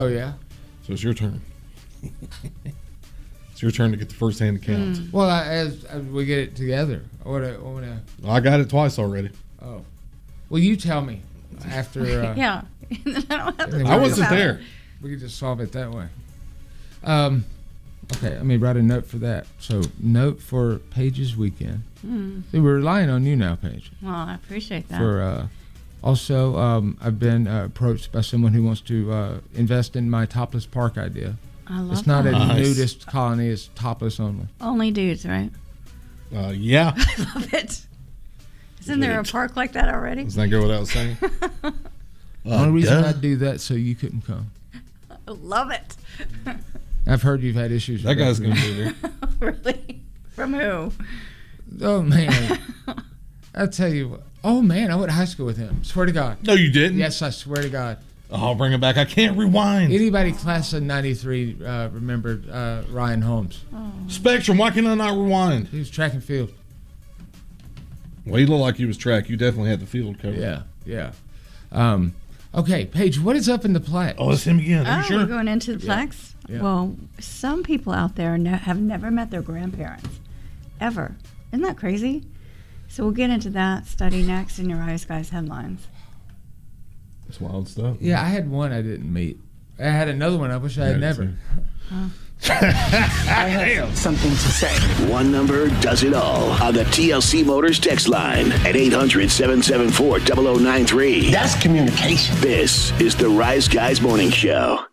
Oh, yeah? So it's your turn. It's your turn to get the first-hand account. Well, as we get it together, I got it twice already. Oh. Well, you tell me after. Yeah. I wasn't there. We could just solve it that way. Okay, let me write a note for that. So, note for Paige's weekend. See, we're relying on you now, Paige. Well, I appreciate that. For also, I've been approached by someone who wants to invest in my topless park idea. I love It's not that. a nudist colony; it's topless only. Only dudes, right? Yeah. I love it. Isn't there a park like that already? Doesn't that go without saying? The only reason I'd do that so you couldn't come. I love it. I've heard you've had issues. That with guy's going to be there. Really? From who? Oh, man. I'll tell you what. Oh, man, I went to high school with him. Swear to God. No, you didn't? Yes, I swear to God. Oh, I'll bring it back. I can't rewind. Anybody class of 93 remembered Ryan Holmes? Oh. Spectrum, why can I not rewind? He was track and field. Well, he looked like he was track. You definitely had the field covered. Yeah. Okay, Paige, what is up in the Plex? Oh, it's him again. Are you sure? We're going into the Plex? Yeah. Well, some people out there have never met their grandparents, ever. Isn't that crazy? So we'll get into that study next in your Eyes Guys headlines. That's wild stuff. Yeah, I had one I didn't meet. I had another one I wish I had never. I have something to say. One number does it all on the TLC Motors text line at 800-774-0093. That's communication. This is the Rise Guys Morning Show.